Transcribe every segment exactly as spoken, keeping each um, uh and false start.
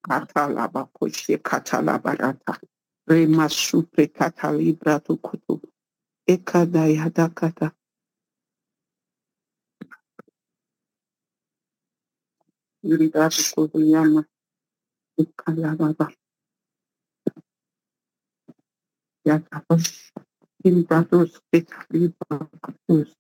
Katalaba koshe katalabarata. Rema supre katalibra to kutu. Ekada yada kata. Yida kutu yama. Ekalababa. Yada kush. Imbrados ekalibra kutus.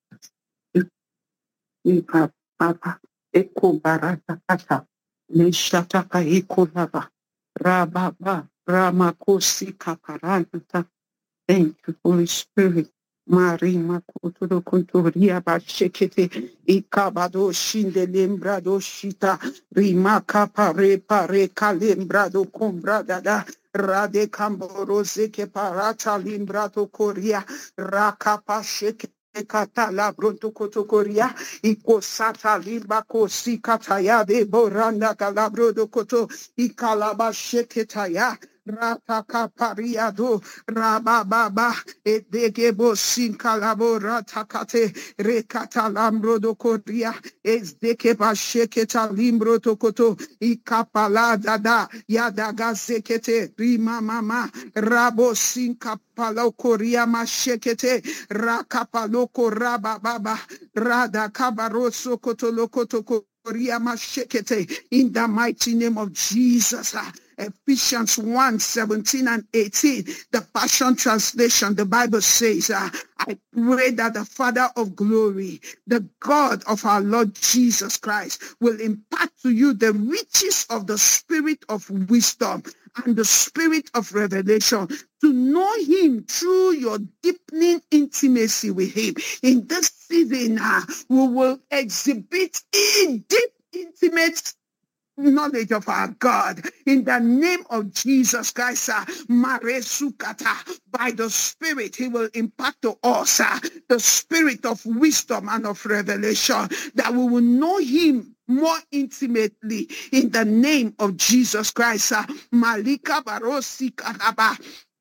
Ika papa. Eko barata kata. Neshataka eko laba. Rababa. Ramakosi kaparanta. Thank you, Holy Spirit. Marima kutudo kunturia bashekete ikabado shinde lembrado shita rima kapa repa reka lembrado kumbrada da rade kamboro zeke parata limbrado koria rakapa sheke kata la bronto kotokoria iko sata limba kosi kata ya de boranda kalabro do koto ikalaba sheketaya Rataka pariado rababa edegebo sinkalabo ratakate rekata lambro do koria ezdekeba sheketa limbro tokoto ikapala dada yadaga zekete rima mama rabo sinkapalo koria mashekete rakapaloko rababa rada kabaroso kotoloko in the mighty name of Jesus. Ephesians one, seventeen and eighteen, the Passion Translation, the Bible says, uh, I pray that the Father of glory, the God of our Lord Jesus Christ, will impart to you the riches of the spirit of wisdom and the spirit of revelation, to know him through your deepening intimacy with him. In this season, uh, we will exhibit a deep, intimate knowledge of our God in the name of Jesus Christ. uh, Mare Sukata, by the Spirit, he will impart to us uh, the spirit of wisdom and of revelation, that we will know him more intimately in the name of Jesus Christ. uh, Malika Barosi Karaba.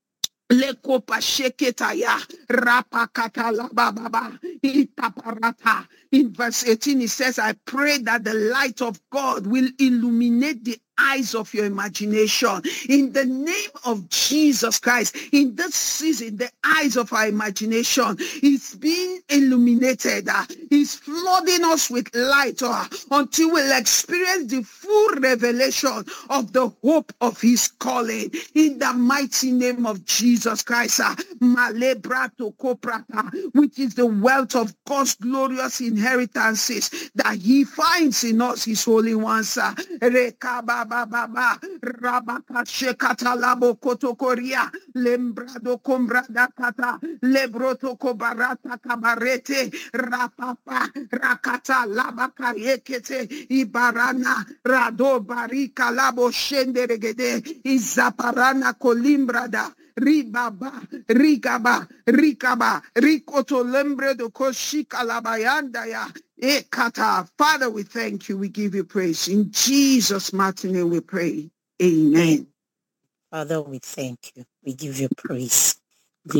Lekopa sheketaya rapakata lababa itaparata. In verse eighteen, it says, I pray that the light of God will illuminate the eyes of your imagination in the name of Jesus Christ. In this season, the eyes of our imagination is being illuminated, uh, is flooding us with light uh, until we'll experience the full revelation of the hope of his calling in the mighty name of Jesus Christ. uh, Malebrato koprata, which is the wealth of God's glorious inheritances that he finds in us, his holy ones. uh, Rekabababa, Rabaka Shekata Labo Kotokoria, Lembrado Combrada Kata, Lebroto Kobarata Kabarete, Rapapa, Rakata Labaka Yekete, Ibarana, Rado Barika Labo Shenderegede, Izaparana Colimbrada. Ribaba, Rigaba, Rikaba, Rikoto Lembre de Koshika Labayandaya, Ekata. Father, we thank you. We give you praise. In Jesus' mighty name we pray. Amen. Father, we thank you. We give you praise.